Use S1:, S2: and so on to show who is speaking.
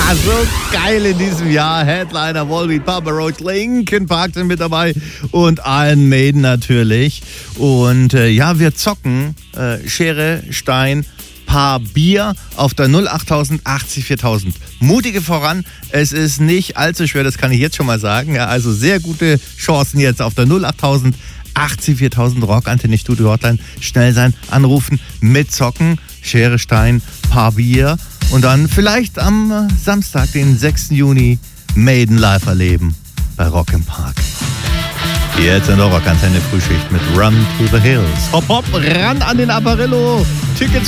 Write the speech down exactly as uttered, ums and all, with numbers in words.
S1: So geil in diesem Jahr. Headliner Volbeat, Papa Roach, Linkin Park sind mit dabei und Iron Maiden natürlich. Und äh, ja, wir zocken äh, Schere, Stein, Paar Bier auf der null acht tausend achtzig viertausend. Mutige voran, es ist nicht allzu schwer, das kann ich jetzt schon mal sagen. Ja, also sehr gute Chancen jetzt auf der null acht tausend achtzig viertausend Rockantenne Studio Hotline. Schnell sein, anrufen, mitzocken, Schere, Stein, Paar Bier und dann vielleicht am Samstag, den sechsten Juni, Maiden live erleben bei Rock im Park. Jetzt in der Rockantenne Frühschicht mit Run to the Hills. Hopp, hopp, ran an den Apparillo. Tickets